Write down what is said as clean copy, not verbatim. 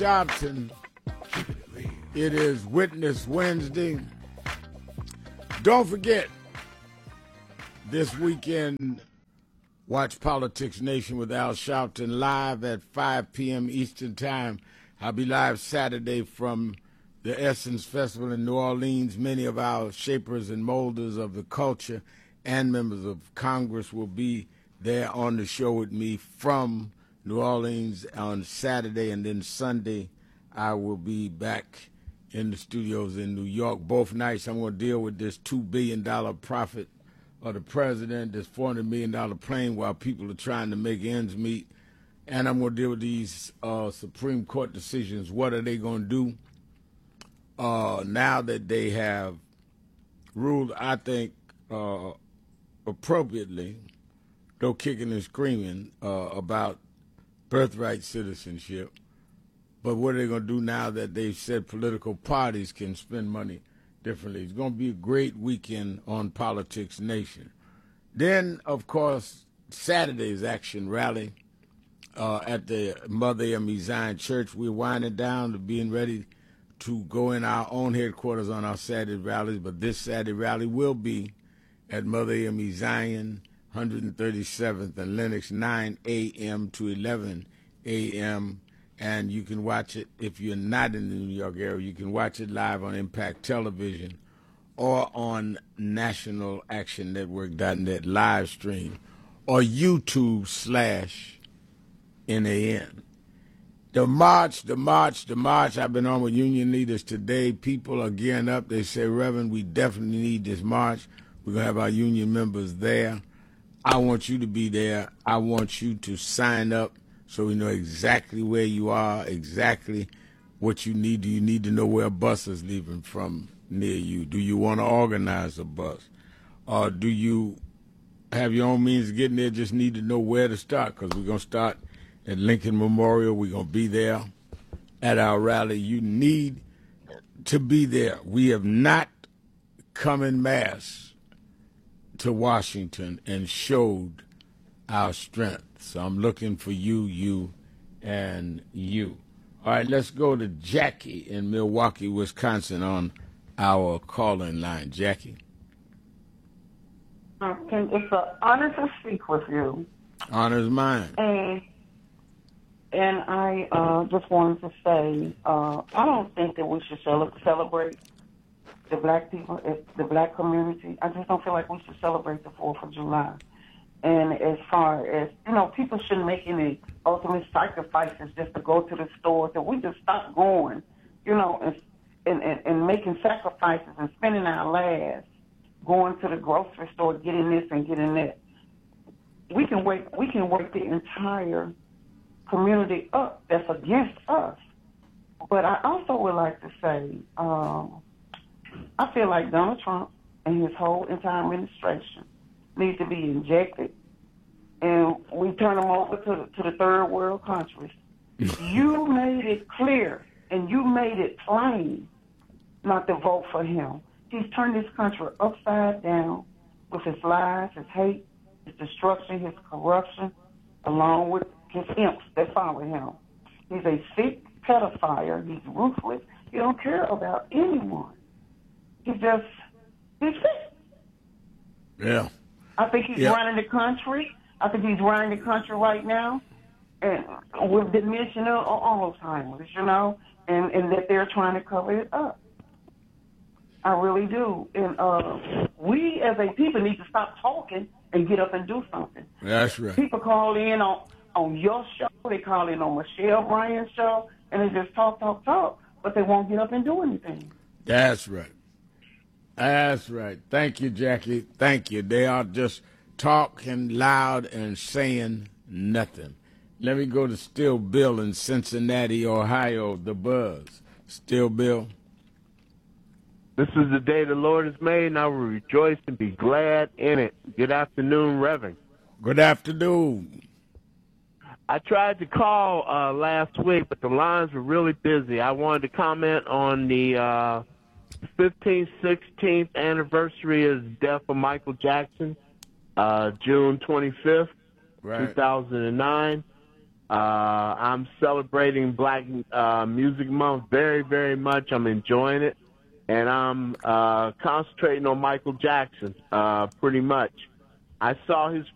Johnson. It is Witness Wednesday. Don't forget, this weekend, watch Politics Nation with Al Sharpton live at 5 p.m. Eastern Time. I'll be live Saturday from the Essence Festival in New Orleans. Many of our shapers and molders of the culture and members of Congress will be there on the show with me from New Orleans on Saturday, and then Sunday I will be back in the studios in New York. Both nights I'm going to deal with this $2 billion profit of the president, this $400 million plane while people are trying to make ends meet. And I'm going to deal with these Supreme Court decisions. What are they going to do now that they have ruled, I think, appropriately, though kicking and screaming, about birthright citizenship. But what are they going to do now that they've said political parties can spend money differently? It's going to be a great weekend on Politics Nation. Then, of course, Saturday's action rally at the Mother M.E. Zion Church. We're winding down to being ready to go in our own headquarters on our Saturday rallies, but this Saturday rally will be at Mother M.E. Zion, 137th and Lenox, 9 a.m. to 11 a.m., and you can watch it if you're not in the New York area. You can watch it live on Impact Television or on nationalactionnetwork.net live stream or YouTube/NAN. The march. I've been on with union leaders today. People are gearing up. They say, Reverend, we definitely need this march. We're going to have our union members there. I want you to be there. I want you to sign up so we know exactly where you are, exactly what you need. Do you need to know where a bus is leaving from near you? Do you want to organize a bus? Or do you have your own means of getting there, just need to know where to start? Because we're going to start at Lincoln Memorial. We're going to be there at our rally. You need to be there. We have not come en masse to Washington and showed our strength. So I'm looking for you, and you. All right, let's go to Jackie in Milwaukee, Wisconsin on our call-in line. Jackie. It's an honor to speak with you. Honor's mine. And I just wanted to say, I don't think that we should celebrate the black people, the black community. I just don't feel like we should celebrate the 4th of July. And as far as, people shouldn't make any ultimate sacrifices just to go to the store. That we just stop going, and making sacrifices and spending our lives going to the grocery store, getting this and getting that. We can wake the entire community up that's against us. But I also would like to say, I feel like Donald Trump and his whole entire administration need to be injected, and we turn them over to the third world countries. You made it clear and you made it plain not to vote for him. He's turned this country upside down with his lies, his hate, his destruction, his corruption, along with his imps that follow him. He's a sick pedophile. He's ruthless. He don't care about anyone. He's sick. Yeah. I think he's running the country. I think he's running the country right now, and with dementia or Alzheimer's, and that they're trying to cover it up. I really do. And we as a people need to stop talking and get up and do something. That's right. People call in on your show. They call in on Michelle Bryan's show, and they just talk, but they won't get up and do anything. That's right. That's right. Thank you, Jackie. Thank you. They are just talking loud and saying nothing. Let me go to Still Bill in Cincinnati, Ohio, the Buzz. Still Bill. This is the day the Lord has made, and I will rejoice and be glad in it. Good afternoon, Reverend. Good afternoon. I tried to call last week, but the lines were really busy. I wanted to comment on the 15th, 16th anniversary of the death of Michael Jackson, June 25th, 2009. I'm celebrating Black Music Month very, very much. I'm enjoying it. And I'm concentrating on Michael Jackson pretty much. I saw his